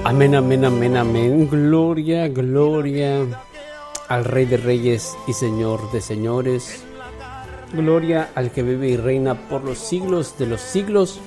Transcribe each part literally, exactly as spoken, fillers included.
Amén, amén, amén, amén. Gloria, gloria al Rey de Reyes y Señor de Señores. Gloria al que vive y reina por los siglos de los siglos.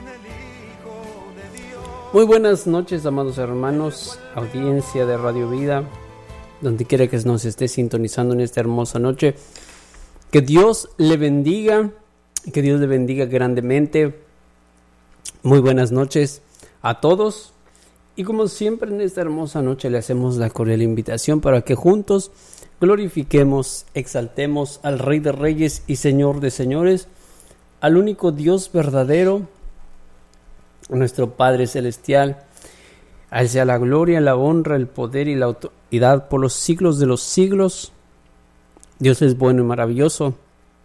Muy buenas noches, amados hermanos, audiencia de Radio Vida, donde quiera que nos esté sintonizando en esta hermosa noche. Que Dios le bendiga, que Dios le bendiga grandemente. Muy buenas noches a todos. Y como siempre en esta hermosa noche le hacemos la cordial invitación para que juntos glorifiquemos, exaltemos al Rey de Reyes y Señor de Señores, al único Dios verdadero, nuestro Padre Celestial. A Él sea la gloria, la honra, el poder y la autoridad por los siglos de los siglos. Dios es bueno y maravilloso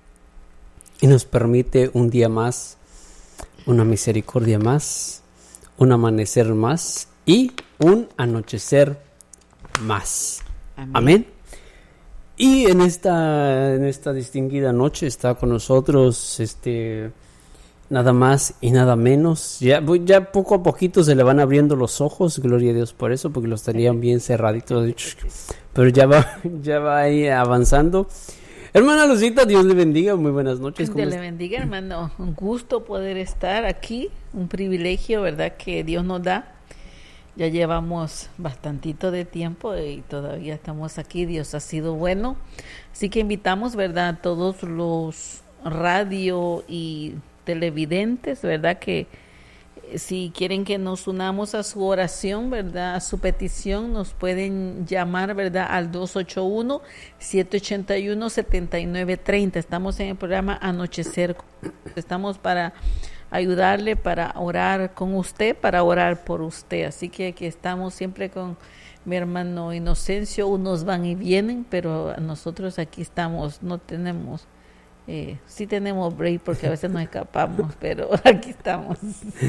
y nos permite un día más, una misericordia más, un amanecer más y un anochecer más. Amén. Amén. Y en esta, en esta distinguida noche está con nosotros este nada más y nada menos. Ya, ya poco a poquito se le van abriendo los ojos, gloria a Dios por eso, porque los tenían bien cerraditos. Pero ya va, ya va ahí avanzando. Hermana Lucita, Dios le bendiga, muy buenas noches. Dios le bendiga, hermano. Un gusto poder estar aquí, un privilegio, ¿verdad?, que Dios nos da. Ya llevamos bastantito de tiempo y todavía estamos aquí. Dios ha sido bueno. Así que invitamos, ¿verdad?, a todos los radio y televidentes, ¿verdad?, que si quieren que nos unamos a su oración, ¿verdad?, a su petición, nos pueden llamar, ¿verdad?, al dos ocho uno, siete ocho uno, siete nueve tres cero. Estamos en el programa Anochecer. Estamos para ayudarle, para orar con usted, para orar por usted. Así que aquí estamos siempre con mi hermano Inocencio. Unos van y vienen, pero nosotros aquí estamos, no tenemos... Eh, sí tenemos break porque a veces nos escapamos, pero aquí estamos.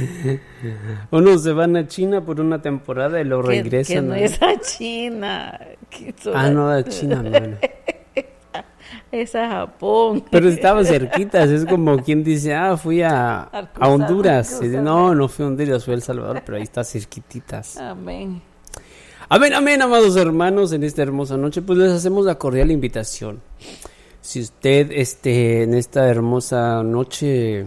Unos se van a China por una temporada y luego que, regresan. Que no a... es a China. Que ah, no, a China, no. Es a Japón. Pero estaba cerquitas, es como quien dice, ah, fui a, a, cruzar, a Honduras. Y no, no fui a Honduras, fui a El Salvador, pero ahí está cerquititas. Amén. Amén, amén, amados hermanos, en esta hermosa noche, pues les hacemos la cordial invitación. Si usted este, en esta hermosa noche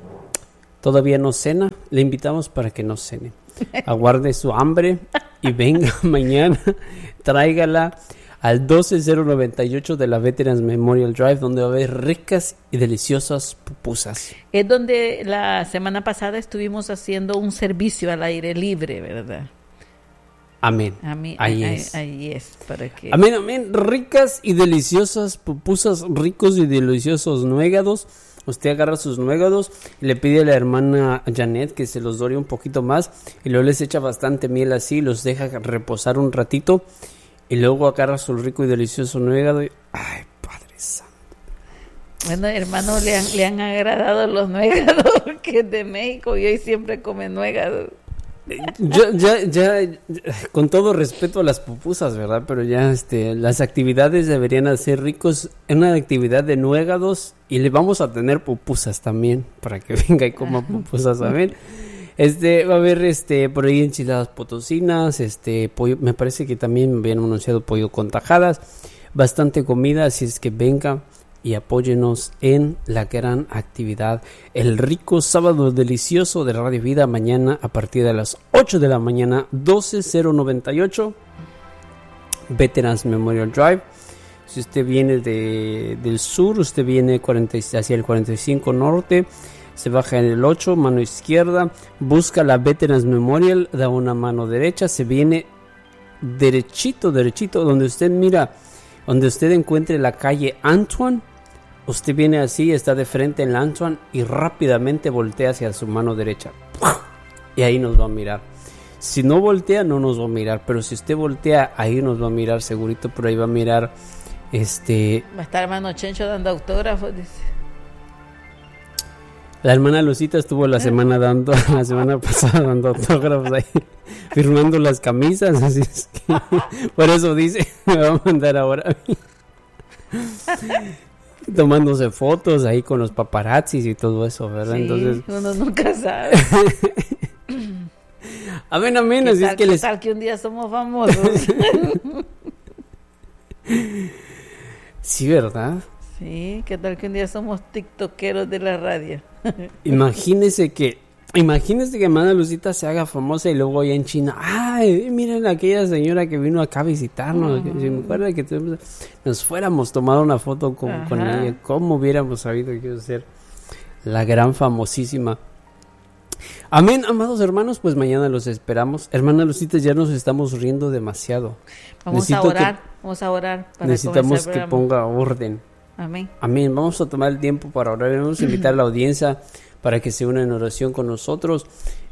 todavía no cena, le invitamos para que no cene. Aguarde su hambre y venga mañana, tráigala al doce cero noventa y ocho de la Veterans Memorial Drive, donde va a haber ricas y deliciosas pupusas. Es donde la semana pasada estuvimos haciendo un servicio al aire libre, ¿verdad? Amén. Amén. Ahí ahí, es. Ahí es. Para que... Amén, amén. Ricas y deliciosas pupusas, ricos y deliciosos nuegados. Usted agarra sus nuegados y le pide a la hermana Janet que se los dore un poquito más y luego les echa bastante miel así, los deja reposar un ratito y luego agarra su rico y delicioso nuegado y... ¡ay, Padre Santo! Bueno, hermano, le han, le han agradado los nuegados que es de México y hoy siempre come nuegados. Yo, ya, ya, con todo respeto a las pupusas, ¿verdad? Pero ya, este, las actividades deberían hacer ricos en una actividad de nuegados y le vamos a tener pupusas también para que venga y coma pupusas también. Este, va a haber, este, por ahí enchiladas potosinas, este, pollo, me parece que también me habían anunciado pollo con tajadas, bastante comida, así es que venga y apóyenos en la gran actividad, el rico sábado delicioso de Radio Vida, mañana a partir de las ocho de la mañana, doce cero noventa y ocho, Veterans Memorial Drive. Si usted viene de, del sur, usted viene cuarenta, hacia el cuarenta y cinco norte, se baja en el ocho, mano izquierda, busca la Veterans Memorial, da una mano derecha, se viene derechito, derechito, donde usted mira, donde usted encuentre la calle Antoine. Usted viene así, está de frente en la Antoine y rápidamente voltea hacia su mano derecha. Y ahí nos va a mirar. Si no voltea, no nos va a mirar. Pero si usted voltea, ahí nos va a mirar segurito. Por ahí va a mirar este... Va a estar hermano Chencho dando autógrafos, dice. La hermana Lucita estuvo la semana dando, la semana pasada dando autógrafos ahí, firmando las camisas. Así es que, por eso dice, me va a mandar ahora a mí. Tomándose fotos ahí con los paparazzis y todo eso, ¿verdad? Sí, entonces uno nunca sabe. Amén, amén. ¿Qué Así tal, es que qué les... tal que un día somos famosos? Sí, ¿verdad? Sí, ¿qué tal que un día somos tiktokeros de la radio? Imagínese que, imagínese que hermana Lucita se haga famosa y luego allá en China, ay, miren aquella señora que vino acá a visitarnos, uh-huh. que, me acuerdo que tuvimos, nos fuéramos a tomar una foto con, con ella, ¿cómo hubiéramos sabido que iba a ser la gran famosísima? Amén, amados hermanos, pues mañana los esperamos. Hermana Lucita, ya nos estamos riendo demasiado. Vamos Necesito a orar, que, vamos a orar. Para necesitamos que ponga orden. Amén. Amén. Vamos a tomar el tiempo para orar. Vamos a invitar a la audiencia para que se una en oración con nosotros.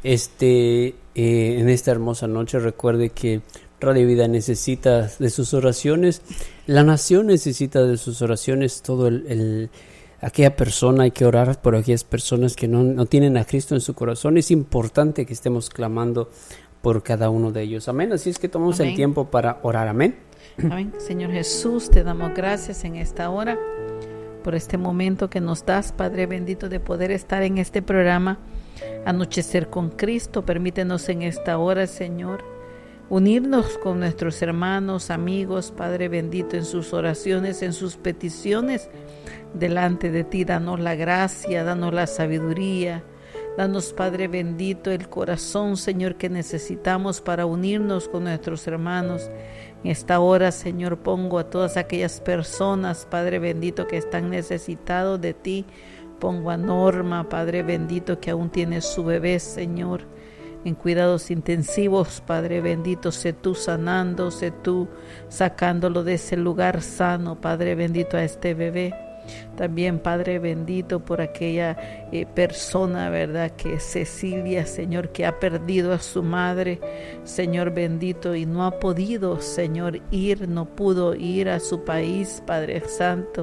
Este, eh, en esta hermosa noche, recuerde que Radio Vida necesita de sus oraciones. La nación necesita de sus oraciones. Todo el, el aquella persona, hay que orar por aquellas personas que no, no tienen a Cristo en su corazón. Es importante que estemos clamando por cada uno de ellos. Amén. Así es que tomamos Amén. El tiempo para orar. Amén. Amén. Señor Jesús, te damos gracias en esta hora por este momento que nos das, Padre bendito, de poder estar en este programa Anochecer con Cristo. Permítenos en esta hora, Señor, unirnos con nuestros hermanos, amigos, Padre bendito, en sus oraciones, en sus peticiones delante de ti. Danos la gracia, danos la sabiduría, danos, Padre bendito, el corazón, Señor, que necesitamos para unirnos con nuestros hermanos. En esta hora, Señor, pongo a todas aquellas personas, Padre bendito, que están necesitados de ti. Pongo a Norma, Padre bendito, que aún tiene su bebé, Señor, en cuidados intensivos. Padre bendito, sé tú sanando, sé tú sacándolo de ese lugar sano, Padre bendito, a este bebé. También, Padre bendito, por aquella eh, persona, ¿verdad?, que es Cecilia, Señor, que ha perdido a su madre, Señor bendito, y no ha podido, Señor, ir, no pudo ir a su país, Padre Santo,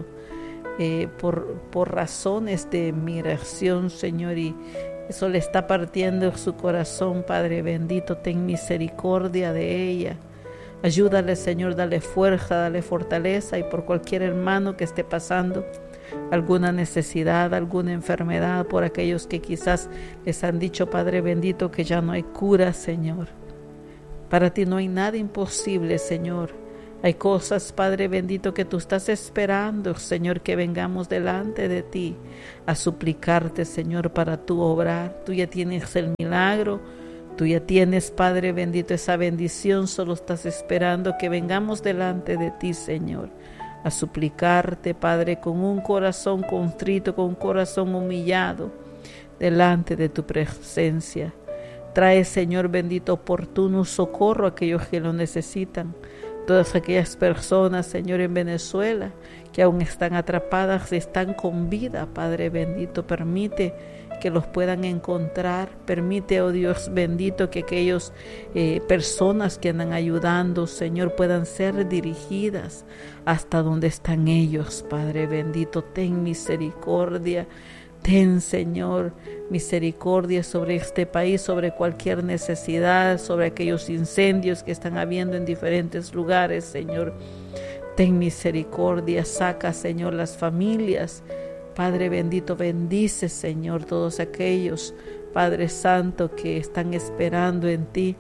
eh, por, por razones de migración, Señor, y eso le está partiendo su corazón, Padre bendito. Ten misericordia de ella. Ayúdale, Señor, dale fuerza, dale fortaleza, y por cualquier hermano que esté pasando alguna necesidad, alguna enfermedad, por aquellos que quizás les han dicho, Padre bendito, que ya no hay cura, Señor. Para ti no hay nada imposible, Señor. Hay cosas, Padre bendito, que tú estás esperando, Señor, que vengamos delante de ti a suplicarte, Señor, para tu obrar. Tú ya tienes el milagro. Tú ya tienes, Padre bendito, esa bendición. Solo estás esperando que vengamos delante de ti, Señor, a suplicarte, Padre, con un corazón contrito, con un corazón humillado, delante de tu presencia. Trae, Señor bendito, oportuno socorro a aquellos que lo necesitan. Todas aquellas personas, Señor, en Venezuela, que aún están atrapadas, están con vida, Padre bendito, permite que los puedan encontrar. Permite, oh Dios bendito, que aquellas eh, personas que andan ayudando, Señor, puedan ser dirigidas hasta donde están ellos, Padre bendito. Ten misericordia, ten, Señor, misericordia sobre este país, sobre cualquier necesidad, sobre aquellos incendios que están habiendo en diferentes lugares, Señor. Ten misericordia, saca, Señor, las familias. Padre bendito, bendice, Señor, todos aquellos, Padre Santo, que están esperando en ti.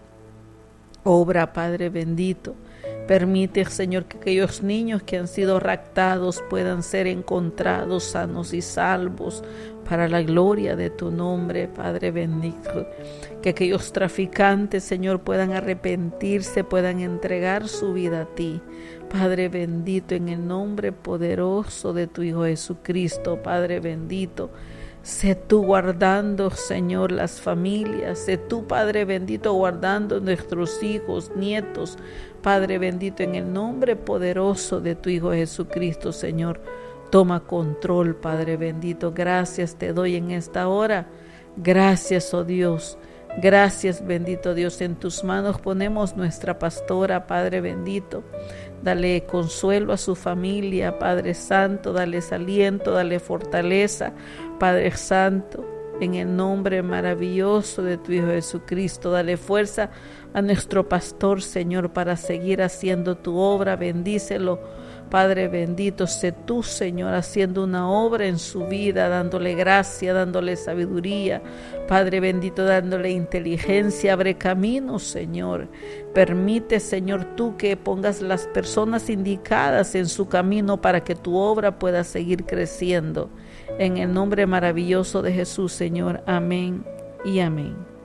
Obra, Padre bendito. Permite, Señor, que aquellos niños que han sido raptados puedan ser encontrados sanos y salvos para la gloria de tu nombre, Padre bendito. Que aquellos traficantes, Señor, puedan arrepentirse, puedan entregar su vida a ti. Padre bendito, en el nombre poderoso de tu Hijo Jesucristo, Padre bendito, sé tú guardando, Señor, las familias, sé tú, Padre bendito, guardando nuestros hijos, nietos, Padre bendito, en el nombre poderoso de tu Hijo Jesucristo, Señor, toma control, Padre bendito. Gracias te doy en esta hora, gracias, oh Dios. Gracias, bendito Dios, en tus manos ponemos nuestra pastora, Padre bendito. Dale consuelo a su familia, Padre Santo, dale aliento, dale fortaleza, Padre Santo, en el nombre maravilloso de tu Hijo Jesucristo. Dale fuerza a nuestro pastor, Señor, para seguir haciendo tu obra. Bendícelo, Padre bendito, sé tú, Señor, haciendo una obra en su vida, dándole gracia, dándole sabiduría. Padre bendito, dándole inteligencia, abre caminos, Señor. Permite, Señor, tú que pongas las personas indicadas en su camino para que tu obra pueda seguir creciendo. En el nombre maravilloso de Jesús, Señor. Amén y amén.